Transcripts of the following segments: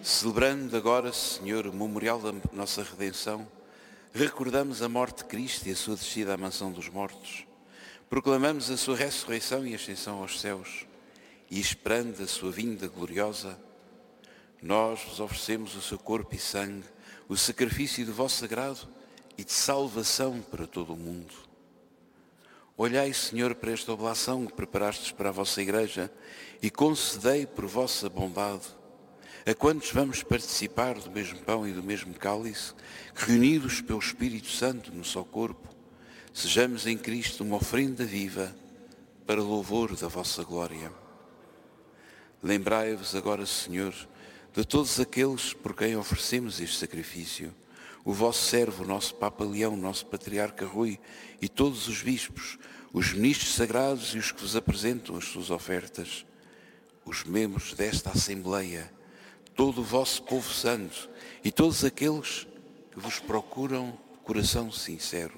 Celebrando agora, Senhor, o memorial da nossa redenção, recordamos a morte de Cristo e a sua descida à mansão dos mortos. Proclamamos a sua ressurreição e ascensão aos céus. E esperando a sua vinda gloriosa, nós vos oferecemos o seu corpo e sangue, o sacrifício do vosso sagrado e de salvação para todo o mundo. Olhai, Senhor, para esta oblação que preparastes para a vossa Igreja e concedei por vossa bondade a quantos vamos participar do mesmo pão e do mesmo cálice, que reunidos pelo Espírito Santo no só corpo, sejamos em Cristo uma oferenda viva para louvor da vossa glória. Lembrai-vos agora, Senhor, de todos aqueles por quem oferecemos este sacrifício, o vosso servo, o nosso Papa Leão, o nosso Patriarca Rui e todos os bispos, os ministros sagrados e os que vos apresentam as suas ofertas, os membros desta Assembleia, todo o vosso povo santo e todos aqueles que vos procuram de coração sincero.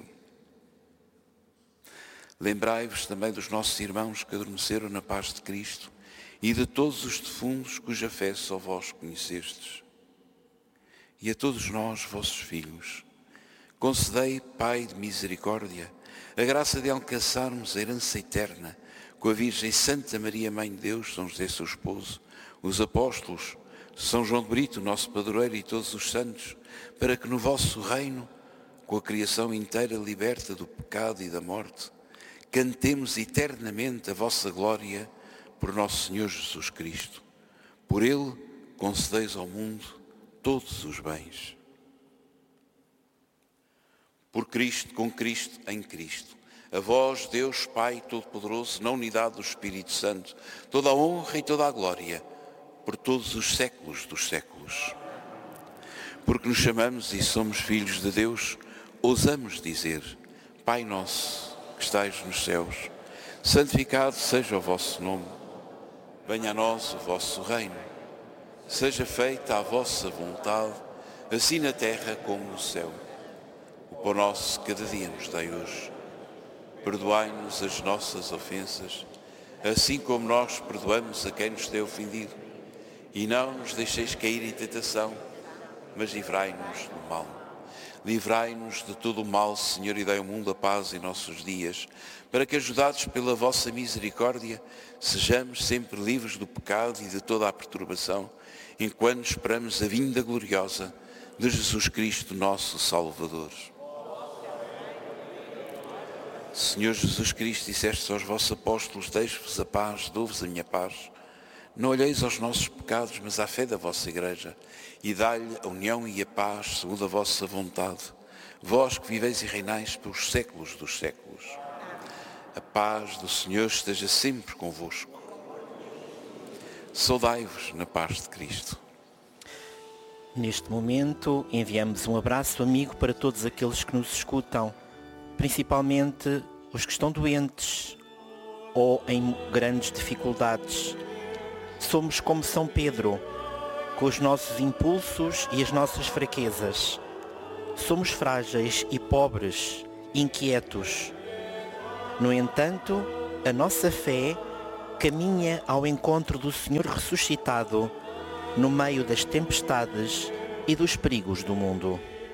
Lembrai-vos também dos nossos irmãos que adormeceram na paz de Cristo e de todos os defuntos cuja fé só vós conhecestes. E a todos nós, vossos filhos, concedei, Pai de misericórdia, a graça de alcançarmos a herança eterna com a Virgem Santa Maria, Mãe de Deus, São José, seu esposo, os apóstolos, São João de Brito, nosso padroeiro, e todos os santos, para que no vosso reino, com a criação inteira liberta do pecado e da morte, cantemos eternamente a vossa glória por nosso Senhor Jesus Cristo. Por Ele concedeis ao mundo todos os bens. Por Cristo, com Cristo, em Cristo. A vós, Deus Pai Todo-Poderoso, na unidade do Espírito Santo, toda a honra e toda a glória, por todos os séculos dos séculos. Porque nos chamamos e somos filhos de Deus, ousamos dizer: Pai nosso, que estais nos céus, santificado seja o vosso nome. Venha a nós o vosso reino. Seja feita a vossa vontade, assim na terra como no céu. O pão nosso cada dia nos dai hoje. Perdoai-nos as nossas ofensas, assim como nós perdoamos a quem nos tem ofendido. E não nos deixeis cair em tentação, mas livrai-nos do mal. Livrai-nos de todo o mal, Senhor, e dai ao mundo a paz em nossos dias, para que, ajudados pela vossa misericórdia, sejamos sempre livres do pecado e de toda a perturbação, enquanto esperamos a vinda gloriosa de Jesus Cristo, nosso Salvador. Senhor Jesus Cristo, dissestes aos vossos apóstolos: deixo-vos a paz, dou-vos a minha paz. Não olheis aos nossos pecados, mas à fé da vossa Igreja, e dai-lhe a união e a paz segundo a vossa vontade, vós que viveis e reinais pelos séculos dos séculos. A paz do Senhor esteja sempre convosco. Saudai-vos na paz de Cristo. Neste momento, enviamos um abraço amigo para todos aqueles que nos escutam, principalmente os que estão doentes ou em grandes dificuldades. Somos como São Pedro, com os nossos impulsos e as nossas fraquezas. Somos frágeis e pobres, inquietos. No entanto, a nossa fé caminha ao encontro do Senhor ressuscitado, no meio das tempestades e dos perigos do mundo.